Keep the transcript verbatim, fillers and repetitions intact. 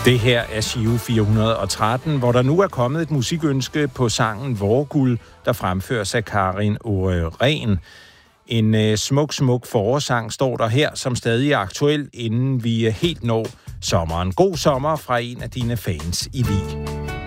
Det her er Giro fire hundrede og tretten, hvor der nu er kommet et musikønske på sangen Vårguld, der fremføres af Karin Åre-Ren. En øh, smuk, smuk forårssang står der her, som stadig er aktuel, inden vi helt når sommeren. God sommer fra en af dine fans i Vig.